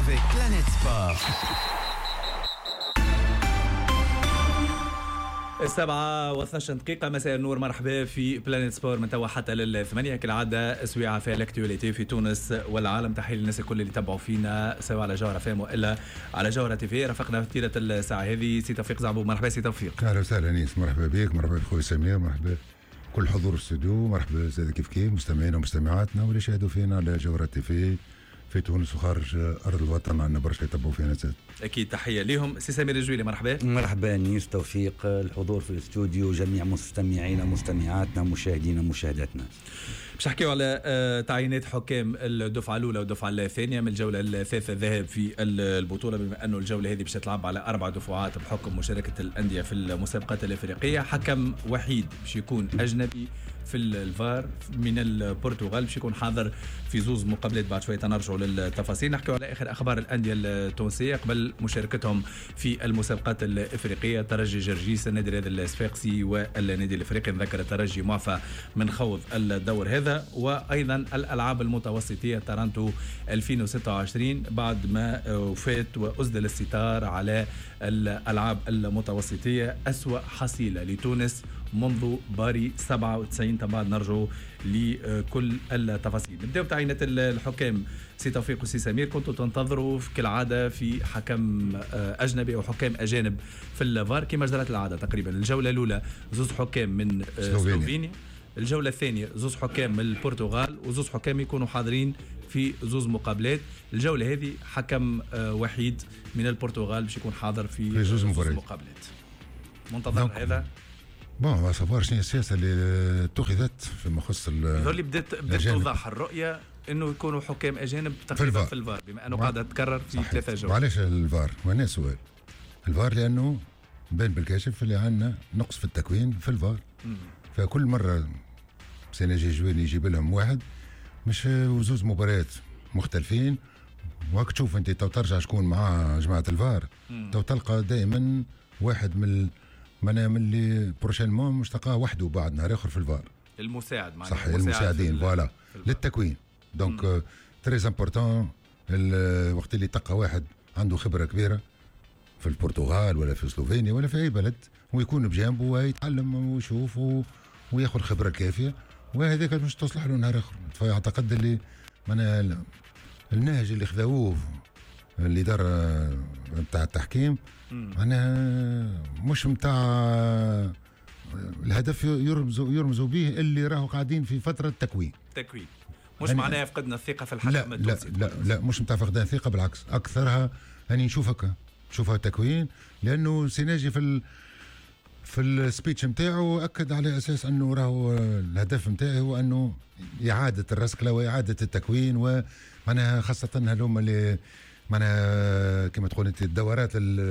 avec Planète Sport. 7:12 مساء النور. مرحبا في بلانيت سبور من توا حتى لل8 كالعاده اسويعه في الاكتواليتي في تونس والعالم. تحيه للناس الكل اللي تابعوا فينا سواء على جوهره فام والا على جوهره تي في. رافقنا في طيله الساعه هذه سي توفيق زعبوب. مرحبا سي توفيق. اهلا وسهلا انيس، مرحبا بك، مرحبا بخوي سمير، مرحبا كل حضور الاستوديو، مرحبا زاد كيف مستمعينا ومستمعاتنا واللي شاهدوا فينا على جوهره تي في تونس وخارج ارض الوطن. عندنا برشا يتبعوا فينا زاد. اكيد تحيه لهم. سي سمير الجويلي مرحبا. مرحبا انيس، توفيق، الحضور في الاستوديو، جميع مستمعينا ومستمعاتنا مشاهدينا ومشاهداتنا. باش نحكيو على تعيينات حكام الدفعه الاولى والدفعه الثانيه من الجوله الثالثه الذهاب في البطوله، بما انه الجوله هذه باش تلعب على 4 دفعات بحكم مشاركه الانديه في المسابقات الافريقيه. حكم وحيد باش يكون اجنبي في الفار من البرتغال، باش يكون حاضر في زوز مقابلات. بعد شويه نرجعوا للتفاصيل، نحكيو على اخر اخبار الانديه التونسيه قبل مشاركتهم في المسابقات الافريقيه. ترجي جرجيس، النادي الرياضي الصفاقسي والنادي الافريقي. نذكر الترجي معفى من خوض الدور هذا، وايضا الالعاب المتوسطيه تارانتو 2026 بعد ما فات واسدل الستار على الالعاب المتوسطيه. اسوا حصيله لتونس منذ باري 97. طبعا نرجو لكل التفاصيل. نبداو بتعيينات الحكام. سي توفيق وسي سمير، كنتوا تنتظروا كالعاده في حكم اجنبي او حكام اجانب في الفار كما جرت العاده تقريبا. الجوله الاولى زوز حكام من سلوفينيا، الجوله الثانيه زوز حكام من البرتغال، وزوز حكام يكونوا حاضرين في زوز مقابلات. الجوله هذه حكم وحيد من البرتغال باش يكون حاضر في زوز مقابلات. منتظر هذا بون صفار شنو السياسه اللي اتخذت فيما يخص اللي بدات توضح الرؤيه انه يكونوا حكام اجانب تقريبا في الفار بما انه قاعده تتكرر في 3 جولات. وعلاش الفار؟ وانا سؤال الفار لانه بين بالكاشف اللي عندنا نقص في التكوين في الفار. فكل مره سيناجي جويني يجيب لهم واحد مش وزوز مباريات مختلفين، وهاك تشوف انت ترجع شكون مع جماعه الفار تو تلقى دائما واحد من اللي بروشينمون مش تلقاه وحده بعد نهار اخر في الفار. المساعد صح، المساعدين فوالا للتكوين. دونك تري امبورتون الوقت اللي تلقى واحد عنده خبره كبيره في البرتغال ولا في سلوفينيا ولا في اي بلد ويكون بجانبه ويتعلم ويشوف وياخذ خبره كافيه، وهذاك مش تصلح له نهار اخر. فاعتقد اللي معناها النهج اللي خذوه الاداره بتاع التحكيم معناها مش بتاع الهدف يرمزوا به اللي راهو قاعدين في فتره تكوين مش معناها فقدنا الثقه في الحكم التونسي. لا مش بتاع فقدان الثقه، بالعكس اكثرها هاني نشوفها تكوين. لانه سيناجي في السبيتش نتاعو اكد على اساس انه راهو الهدف نتاعي هو انه اعاده الرسكله واعاده التكوين، ومعناها خاصه هذوما اللي معناها كما تقول انت الدورات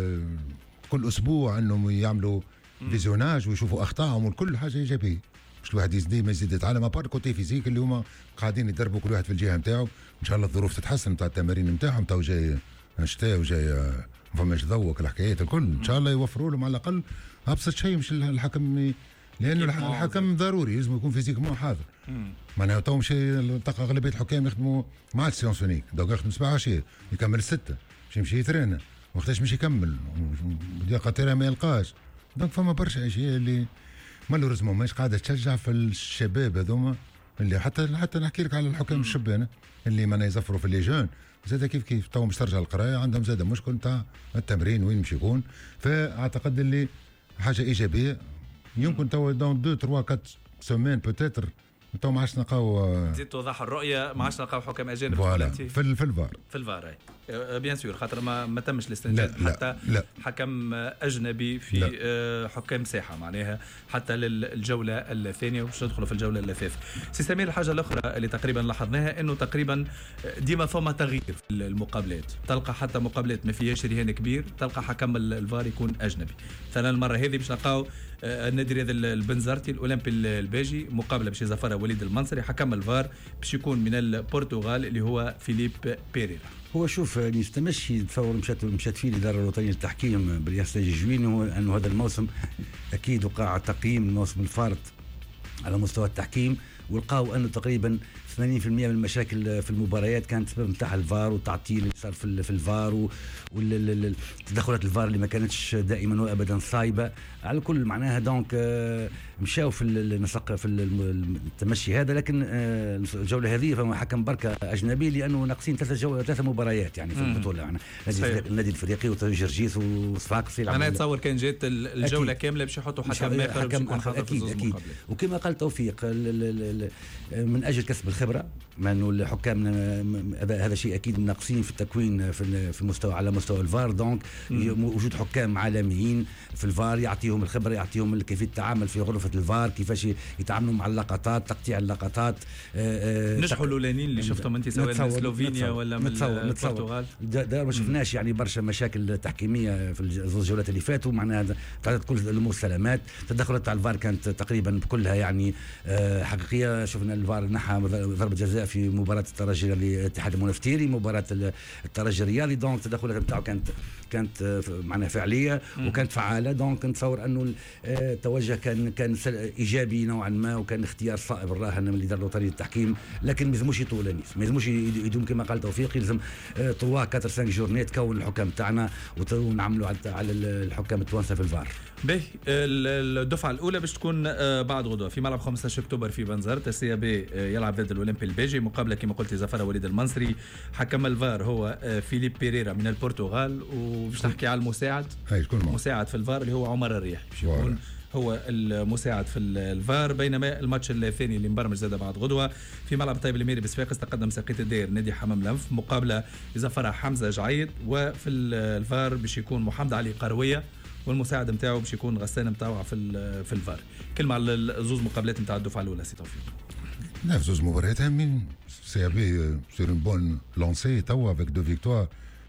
كل اسبوع انهم يعملوا فيزيوناج ويشوفوا اخطائهم وكل حاجه ايجابيه. مش الواحد ديما يزيد يتعلم ابار كوتي فيزيك اللي هما قاعدين يدربوا كل واحد في الجهه نتاعو. ان شاء الله الظروف تتحسن نتاع التمارين نتاعهم، تو جاي شتاء وجاي فماش ضوء الحكايات الكل. ان شاء الله يوفروا لهم على الاقل ابسط شيء مش الحكم، لانه الحكم ضروري لازم يكون فيزيكمون حاضر. معناها تو مشي تلقى اغلبيه الحكام يخدموا مع السيونسونيك، دوك يخدم 7 عشية يكمل 6 باش يمشي يترينا، وقتاش مش يكمل يلقى تيرا ما يلقاش. دونك فما برشا اشياء اللي مالوريزمون ماش قاعده تشجع في الشباب هذوما اللي حتى نحكي لك على الحكام الشبانه اللي معناها يزفروا في لي جون زاد كيف تو مش ترجع القرايه عندهم زاد مشكل نتاع التمرين وين مش يكون. فاعتقد اللي حاجه ايجابيه يمكن تو دون 2 3 4 سيمين بوتيتر تو ما عادش نلقاو تزيد توضح الرؤيه، ما عادش نلقاو حكام اجانب في الفار بيان سور خاطر ما تمش الاستنتاج حتى لا. حكم اجنبي في حكام ساحه معناها حتى للجوله الثانيه وباش ندخلوا في الجوله الثالثه. سي سمير، الحاجه الاخرى اللي تقريبا لاحظناها انه تقريبا ديما فما تغيير في المقابلات. تلقى حتى مقابلات ما فيهاش رهان كبير تلقى حكم الفار يكون اجنبي. مثلا المره هذه باش نلقاو النادي الرياضي البنزرتي الاولمبي الباجي مقابله باش يزفرها وليد المنصري. حكم الفار باش يكون من البرتغال اللي هو فيليب بيريرا. هو شوف نستمشي تصور مشات فيه الاداره الوطنيه للتحكيم برئاسه الجويني، هو انه هذا الموسم اكيد وقع تقييم الموسم الفارط على مستوى التحكيم، ولقاو انه تقريبا من المشاكل في المباريات كانت سبب نتاع الفار والتعطيل اللي صار في الفار والتدخلات الفار اللي ما كانتش دائما وابدا صايبه على كل معناها. دونك مشاو في النسق في التمشي هذا، لكن الجوله هذه فما حكم بركه اجنبي لانه ناقصين ثلاث مباريات يعني في البطوله يعني النادي الافريقي وجرجيس وصفاقس. انا اتصور كان جات الجوله كامله باش يحطوا حكم اخر أكيد. وكما قال توفيق من اجل كسب الخبره، مع انه الحكام هذا شيء اكيد ناقصين في التكوين في المستوى على مستوى الفار. دونك وجود حكام عالميين في الفار يعطيهم الخبره، يعطيهم كيفيه التعامل في غرفه الفار، كيفاش يتعاملوا مع اللقطات، تقطيع اللقطات. نجحوا الاولانيين اللي شفتهم انت سواء من سلوفينيا ولا من البرتغال. ما شفناش يعني برشا مشاكل تحكيميه في الجولات اللي فاتوا، معناها تعدت كل الامور سلامات. تدخلات تاع الفار كانت تقريبا كلها يعني حقيقيه. شفنا الفار نحى ضربه جزاء في مباراه الترجي للاتحاد المنفتيري، مباراه الترجي الرياضي. دونك التدخلات نتاعو كانت معناها فعليه وكانت فعاله. دونك نتصور انه التوجه كان ايجابي نوعا ما، وكان اختيار صائب الراهن اللي دار طريقه التحكيم. لكن ما يلزموش يطول النيس، ما يلزموش يدوم كما قال توفيق، يلزم 3 4 5 جورني تكون الحكام تاعنا ونعملوا على الحكام التوانسه في الفار. باهي الدفعه الاولى باش تكون بعد غدوه في ملعب 15 اكتوبر في بنزرت. السي بي يلعب ضد الاولمبي البيجي، مقابله كما قلت زفر وليد المنصري. حكم الفار هو فيليب بيريرا من البرتغال، وباش نحكي على المساعد مساعد في الفار اللي هو عمر الريح، باش يكون هو المساعد في الفار. بينما الماتش الثاني اللي مبرمج زاد بعد غدوه في ملعب طيب الميري بصفاقس تقدم ساقية الدير نادي حمام لنف، مقابله يزفرها حمزه جعيد. وفي الفار باش يكون محمد علي قرويه، والمساعد نتاعو باش يكون غسان نتاعو في الفار. كلمه على الزوز مقابلات نتاع الدفعه الاولى سي توفيق. لا زوز مباريات هامين. سي بي سير اون بون لونسي توا افيك 2 فيكتوار،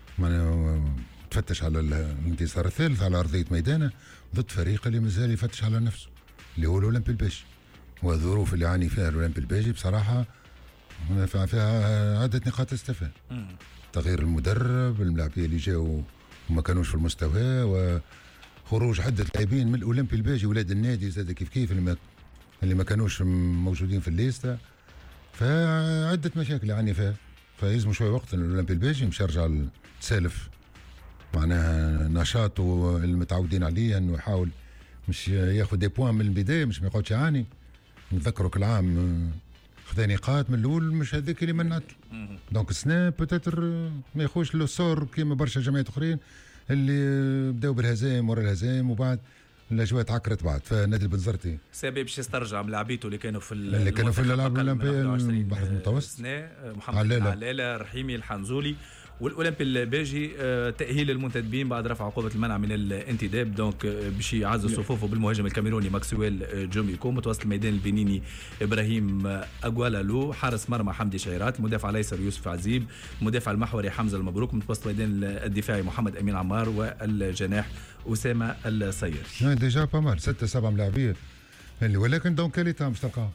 تفتش على الانتصار الثالث على ارضيه ميدانه ضد فريق اللي مازال يفتش على نفسه اللي هو الاولمبي البيجي. والظروف اللي يعاني فيها الاولمبي البيجي بصراحه فيها عده نقاط استفهام. تغيير المدرب، اللاعبين اللي جاوا وما كانوش في المستوى، وخروج عده لاعبين من الاولمبي البيجي ولاد النادي زاد كيف اللي ما كانوش موجودين في الليسته. فعده مشاكل يعني فيها، فيلزموا شويه وقت الاولمبي البيجي مش يرجع تسالف معناها نشاطه المتعودين عليه، انه يحاول مش ياخذ دي بوان من البدايه، مش ما يقعدش يعاني. نذكروا كل عام خذا نقاط من الاول، مش هذاك اللي منعت. دونك السنه بوتيتر ما ياخذش لو سور كيما برشا جمعيات اخرين اللي بداوا بالهزائم ورا الهزائم وبعد الاجواء تعكرت بعد. فنادي البنزرتي سبب باش يسترجع ملاعبيته اللي كانوا في الالعاب الاولمبيه البحر المتوسط، محمد علالة، رحيمي، الحنزولي. والاولمبي الباجي تاهيل المنتدبين بعد رفع عقوبه المنع من الانتداب. دونك باش يعزز صفوفه بالمهاجم الكاميروني ماكسويل جوميكو، متوسط الميدان البنيني ابراهيم اغوالالو، حارس مرمى حمدي شعيرات، مدافع الايسر يوسف عزيب، مدافع المحوري حمزه المبروك، متوسط الميدان الدفاعي محمد امين عمار، والجناح اسامه الصير. ديجا با مال 6 7 ملاعبيه اللي ولكن دونك كاليتا مش تلقاهم.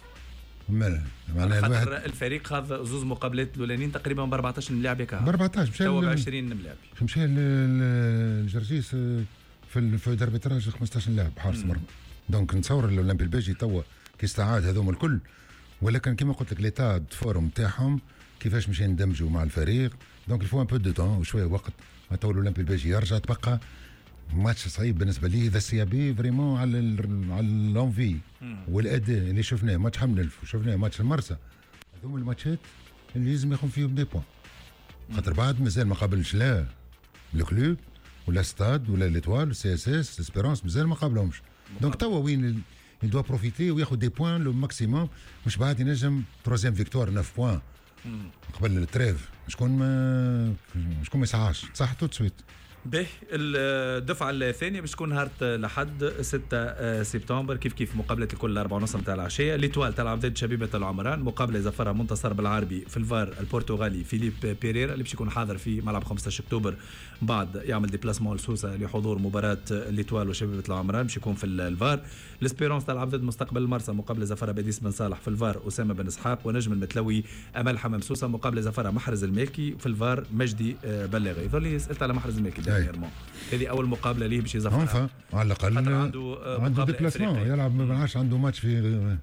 معناها الفريق خاض زوز مقابلات الاولانيين تقريبا ب 14 لاعب ياك 14 مشى ب 20 ملاعب. مشى الجرجيس في دربي تراجي 15 لاعب حارس مرمى. دونك نتصور الاولمبي الباجي توا كي استعاد هذوم الكل، ولكن كما قلت لك ليتا فورم تاعهم كيفاش مشى يندمجوا مع الفريق. دونك الفو ان بو دو تون وشويه وقت ما تو الاولمبي الباجي يرجع. تبقى ماتش صعيب بالنسبه لي اذا السيابي فريمون على الانفي والاداء اللي شفناه ماتش حملف وشفناه ماتش المرسى. هذوما الماتشات اللي لازم ياخذ فيهم دي بوان، خاطر بعد مازال ما قابلش لا الكلوب ولا ستاد ولا ليتوال سي اس اس اسبيرونس، مازال ما قابلهمش. دونك توا وين يدوا بروفيتي وياخذ دي بوان لو ماكسيموم، مش بعد ينجم تروزيام فيكتوار 9 بوان قبل التريف. شكون ما يسعاش صح تو سويت. به الدفعه الثانيه باش تكون نهار لحد 6 سبتمبر كيف مقابله الكل 4:30 نتاع العشيه. ليتوال تلعب ضد شبيبه العمران، مقابله يزفرها منتصر بالعربي. في الفار البرتغالي فيليب بيريرا اللي باش يكون حاضر في ملعب 15 اكتوبر بعد يعمل ديبلاسمون لسوسه لحضور مباراه ليتوال وشبيبه العمران، باش يكون في الفار. الاسبيرونس تلعب ضد مستقبل المرسى، مقابله زفرها باديس بن صالح. في الفار اسامه بن اسحاق ونجم المتلوي امل حمام سوسه، مقابله زفرها محرز المالكي. في الفار مجدي بلاغي. يظل لي سالت على محرز المالكي هذه اول مقابله ليه باش يزفر على الاقل عنده ديبلاسمون يلعب، ما عادش عنده ماتش في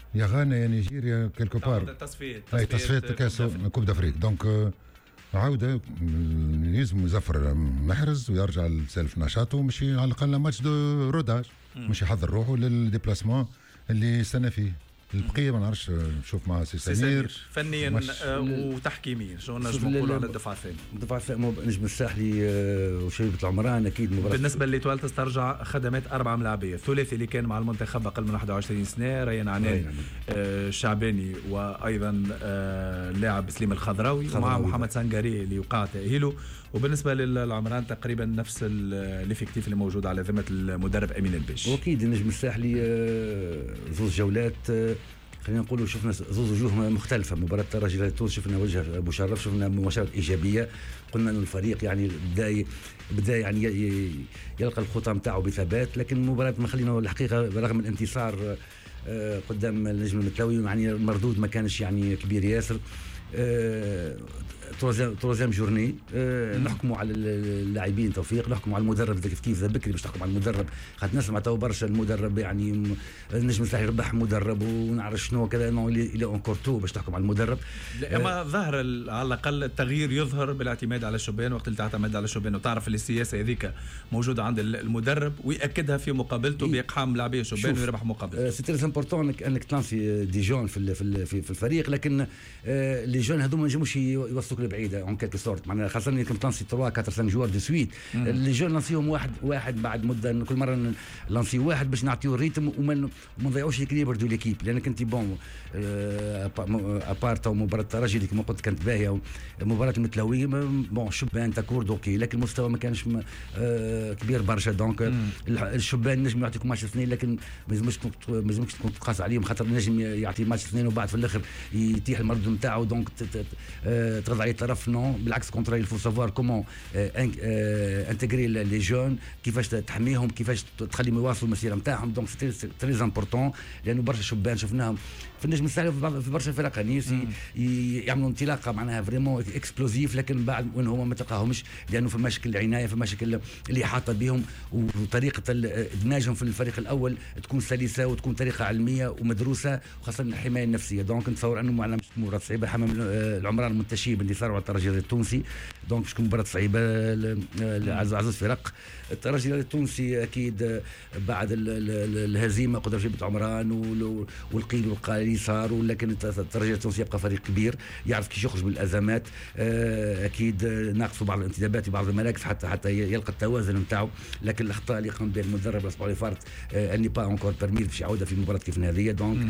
يا غانا يا نيجيريا كيلكو بار تصفية كاس كوب دافريك. دونك عودة يلزم يزفر محرز ويرجع لسالف نشاطه ومشي على الأقل ماتش دو روداج، مش يحضر روحه للديبلاسمون اللي استنى فيه. البقيه ما نعرفش نشوف مع سي سمير فنيا وتحكيميا شو نجم نقولوا على الدفعه الثانيه. الدفعه الثانيه نجم الساحلي وشبيبه العمران اكيد مباراة. بالنسبه لتوالت تسترجع خدمات 4 ملاعبيه، الثلاثي اللي كان مع المنتخب اقل من 21 سنه ريان عنان الشعباني وايضا اللاعب سليم الخضراوي ومع محمد سانغاري اللي وقع تاهيله. وبالنسبه للعمران تقريبا نفس الافكتيف اللي موجود على ذمه المدرب امين الباش. واكيد النجم الساحلي زوج جولات خلينا نقولوا شفنا زوج وجوه مختلفه. مباراه الترجي تونس شفنا وجه مشرف، شفنا مباشره ايجابيه. قلنا انه الفريق يعني بدا يعني يلقى الخطى نتاعو بثبات، لكن المباراه ما خلينا الحقيقه برغم الانتصار قدام النجم المتلوي يعني المردود ما كانش يعني كبير ياسر. تروزيام جورني نحكموا على اللاعبين توفيق، نحكموا على المدرب كيف بكري باش تحكم على المدرب. خاطر نسمع تو برشا المدرب يعني النجم الساحلي ربح مدرب ونعرف شنو كذا انه الى اونكور تو باش تحكم على المدرب. اما ظهر على الاقل التغيير يظهر بالاعتماد على الشبان، وقت اللي تعتمد على الشبان وتعرف السياسه هذيك موجوده عند المدرب وياكدها في مقابلته باقحام لاعبيه شبان ويربح مقابل. سي تري امبورطون انك تلانسي دي جون في الفريق، لكن لي جون هذوما ما ينجموش يوصلوك لبعيده اون كيلكو سورت. معناها خاصه انك تلانسي 3 4 5 جوار دو سويت. لي جون نلانسيهم واحد بعد مده، كل مره نلانسي واحد باش نعطيو الريتم وما نضيعوش الكليبر دو ليكيب. لانك انت بون ابارت مباراه الترجي اللي كما قلت كانت باهيه، مباراه المتلوي بون شبان تكور دوكي، لكن المستوى ما كانش كبير برشا. دونك الشبان نجم يعطيكم ماتش اثنين، لكن ما لازمش تكون تقاس عليهم، خاطر نجم يعطي ماتش اثنين وبعد في الاخر يتيح المردود نتاعو. دونك تغض عليه الطرف نو بالعكس كونترا الفو سافوار كومون انتغري لي جون، كيفاش تحميهم، كيفاش تخليهم يواصلوا المسيره نتاعهم. دونك سي تري امبورطون لانه برشا شبان شفناهم في النجم الساحلي في برشا فرق نيس يعملوا انطلاقه معناها فريمون اكسبلوزيف، لكن بعد وين هما ما تلقاهمش لانه في مشكل العنايه، في مشكل اللي حاطه بهم، وطريقه ادماجهم في الفريق الاول تكون سلسه وتكون طريقه علميه ومدروسه، وخاصه الحمايه النفسيه. دونك نتصور انه معنا مباراه صعيبه. حمام العمران المنتشيب اللي صار على الترجي التونسي، دونك باش تكون مباراه صعيبه لعزوز فرق. الترجي التونسي اكيد بعد الهزيمه قدام شبيبه العمران والقيل والقال اللي صار، ولكن الترجي التونسي يبقى فريق كبير يعرف كيف يخرج من الازمات. اكيد ناقصوا بعض الانتدابات وبعض المراكز حتى يلقى التوازن نتاعو، لكن الاخطاء اللي قام بها المدرب الاسبوع اللي فات اني با اونكور بيرميز باش يعودها في مباراه كيف هذه. دونك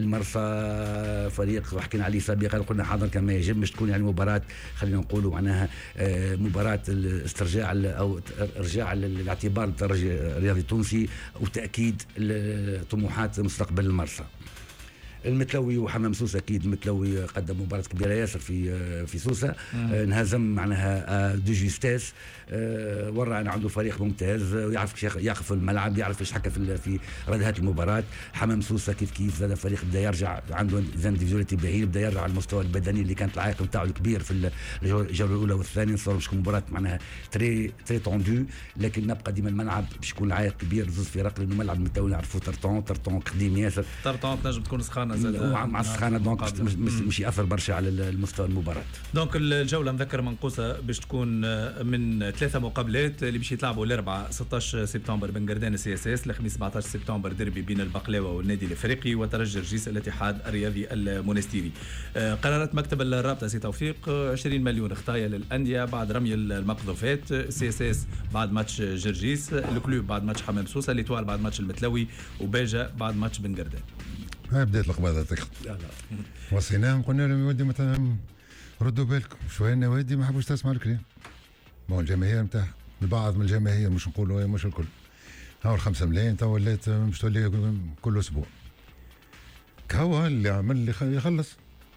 المرسى فريق حكينا عليه سابقا قلنا حاضر كان ما يجمش تكون يعني مباراه خلينا نقولوا معناها مباراه استرجاع او ارجاع الاعتبار للترجي الرياضي التونسي وتاكيد طموحات مستقبل المرسى. المتلوي وحمام سوسه اكيد المتلوي قدم مباراه كبيره ياسر في سوسه، انهزم معناها دو جوستيس، ورى ان عنده فريق ممتاز ويعرف يقف في الملعب، يعرف ايش حكى في ردهات المباراه. حمام سوسه كيف زاد الفريق بدا يرجع عنده انديفيدواليتي باهي، بدا يرجع على المستوى البدني اللي كانت العائق نتاعو الكبير في الجوله الاولى والثانيه. نتصور باش تكون مباراه معناها تري توندو، لكن نبقى ديما الملعب باش يكون عائق كبير زوز فرق، لانه ملعب المتلوي نعرفوه ترتون قديم ياسر. ترتون تنجم تكون سخانه مع السخانه، دونك مش ياثر برشا على المستوى المباراه. دونك الجوله نذكر منقوصه باش تكون من 3 مقابلات اللي باش يتلعبوا الاربعاء 16 سبتمبر بن قردان سي اس اس، الخميس 17 سبتمبر ديربي بين البقلاوه والنادي الافريقي، وترجي رجيس الاتحاد الرياضي المونستيري. قرارات مكتب الرابطه سي توفيق 20 مليون خطايا للانديه بعد رمي المقذوفات، سي اس اس بعد ماتش جرجيس، الكلوب بعد ماتش حمام سوسه، الاتوال بعد ماتش المتلوي، وباجا بعد ماتش بن قردان. هاي بداية القباضة تكت. وصيناهم قلنا لهم يودي مثلا ردوا بالكم شوية، النوادي ما حبوش تسمع الكلام. ما هو الجماهير نتاع البعض من الجماهير مش نقولوا مش الكل. هاو 5 ملايين تو ولات مش تولي كل اسبوع. كهو اللي عمل اللي يخلص.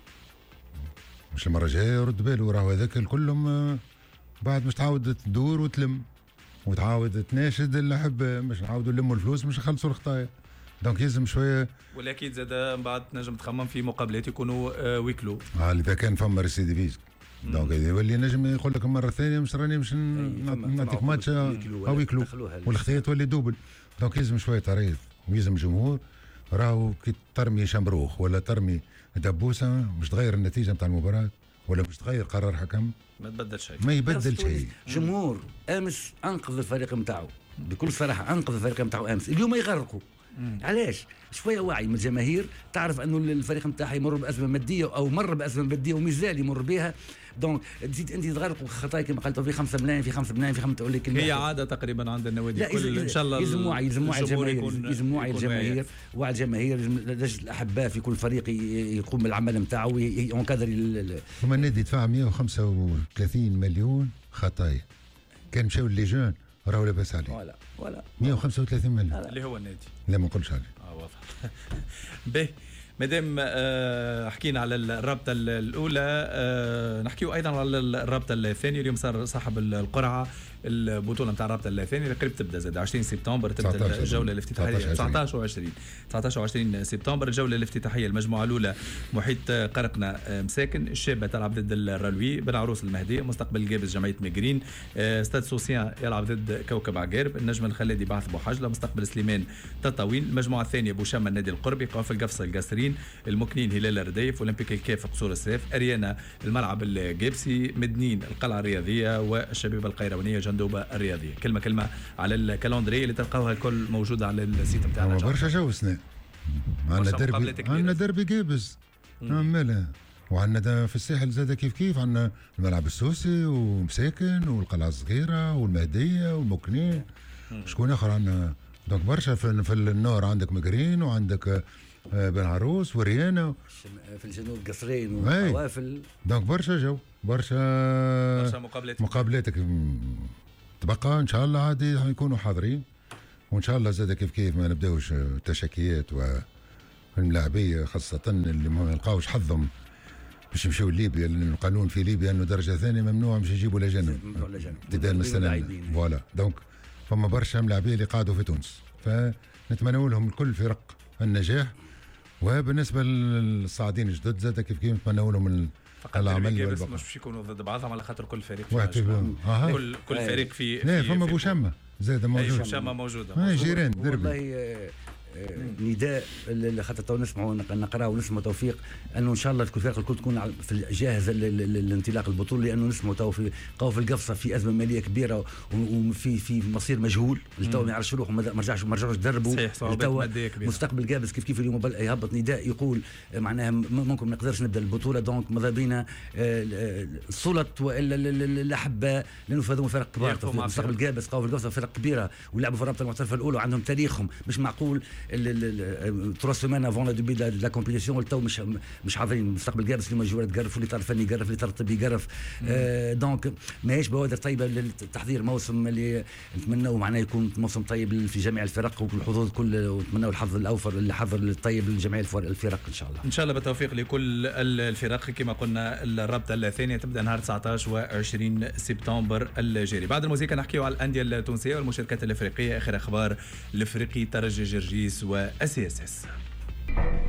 مش المرة الجاية يرد باله، راهو هذاك الكلهم بعد مش تعاود تدور وتلم وتعاود تناشد الأحبة، مش نعاودوا نلموا الفلوس مش نخلصوا الخطايا. دونك يلزم شويه، ولكن زاد بعد نجم تخمم في مقابلات يكونوا ويكلو. اذا كان فما ريسيديفيز دونك يولي نجم يقول لك المره الثانيه مش راني مش نعطيك ماتش او ويكلو، والخطيه تولي دوبل. دونك يلزم شويه تريض ويلزم جمهور راهو كي ترمي شمروخ ولا ترمي دبوسه مش تغير النتيجه نتاع المباراه ولا مش تغير قرار حكم، ما تبدل شيء، ما يبدل شيء. جمهور امس انقذ الفريق نتاعو بكل صراحه، انقذ الفريق نتاعو امس، اليوم يغرقوا. علاش؟ شويه وعي من الجماهير، تعرف انه الفريق نتاعها يمر بازمه ماديه او مر بازمه ماديه ومازال يمر بها، دونك تزيد انت تغرق خطايا كما قلت في 5 ملايين في 5 ملايين في 5 تقول لك هي عاده تقريبا عند النوادي كل ان شاء الله. يلزم وعي الجماهير وعي الجماهير لجنه الاحباء في كل فريق يقوم بالعمل نتاعو ينكدر. هما النادي دفع 135 مليون خطايا، كان مشاو الليجون راهو لاباس عليه ولا 135 مليون اللي هو النادي، لا ما نقولش عليه. واضح. باهي مادام حكينا على الرابطه الاولى، نحكيو ايضا على الرابطه الثانيه. اليوم صار صاحب القرعه البطوله نتاع الرابطه الثانيه اللي قريب تبدا زاد 20 سبتمبر تبدا الجوله الافتتاحيه 19 و20 سبتمبر الجوله الافتتاحيه. المجموعه الاولى محيط قرقنا مساكن، الشابه تلعب ضد الرلوي، بن عروس المهدي، مستقبل الجابس جمعيه ميغرين، ستاد سوسيان يلعب ضد كوكب عقارب، النجم الخلادي بعث بوحجله، مستقبل سليمان تطاوين. المجموعه الثانيه بوشامه النادي القربي، قوافل القفصه القصرين، المكنين هلال الرديف، اولمبيك الكاف قصور السيف، اريانا الملعب الجابسي، مدنين القلعه الرياضيه، والشبيبه القيروانيه جندوبه الرياضيه. كلمه على الكالندري اللي تلقاوها الكل موجوده على السيت نتاعنا. برشا جو سنة عندنا دربي جابس مالا، وعندنا في الساحل زاد كيف عندنا الملعب السوسي ومساكن والقلعه الصغيره والمهديه والمكنين. شكون اخر عندنا؟ دونك برشا في النور عندك مقرين وعندك بن عروس وريانا، في الجنوب قصرين وقوافل. دونك برشا جو برشا مقابلاتك تبقى ان شاء الله عادي يكونوا حاضرين، وان شاء الله زاد كيف ما نبداوش تشكيات والملاعبيه خاصه اللي ما يلقاوش حظهم باش يمشيو ليبيا، لان القانون في ليبيا انه درجه ثانيه ممنوع باش يجيبوا لجنه ابتداء من السنه. فوالا دونك فما برشا ملاعبيه اللي قاعدوا في تونس، فنتمنى لهم الكل فرق النجاح. وبالنسبه للصاعدين الجدد زاد كيف نتمنى لهم العمل بس مش باش يكونوا ضد بعضهم على خاطر كل فريق كل فريق في لا فما بوشامه زاد موجود، بوشامه موجوده جيران دربي. والله نداء اللي خاطر تو نسمعوا نقراو ونسمعوا توفيق انه ان شاء الله كل فرق الكل تكون في جاهزه للانطلاق البطولي، لانه نسمعوا تو في قوافل القفصه في ازمه ماليه كبيره وفي مصير مجهول، تو ما يعرفش يروحوا ما رجعوش يدربوا، مستقبل جابس كيف اليوم يهبط نداء يقول معناها ممكن ما نقدرش نبدا البطوله، دونك ماذا بينا السلط والا الاحباء، لانه هذوما فرق كبار. مستقبل جابس قوافل القفصه فرق كبيره ولعبوا في الرابطه المحترفه الاولى وعندهم تاريخهم، مش معقول 3 سيمان افون لا دوبي لا كومبيتيسيون تو مش حاضرين. مستقبل جابس اليوم جوار قرف واللي فني قرف اللي طبي قرف، دونك ماهيش بوادر طيبه للتحضير موسم اللي نتمنوا معناه يكون موسم طيب في جميع الفرق والحظوظ الكل، ونتمنوا الحظ الاوفر الحظ الطيب لجميع الفرق ان شاء الله. ان شاء الله بالتوفيق لكل الفرق. كما قلنا الرابطه الثانيه تبدا نهار 19 و20 سبتمبر الجاري. بعد الموسيقى نحكيو على الانديه التونسيه والمشاركات الافريقيه، اخر اخبار الافريقي ترجي جرجيس واسياسس.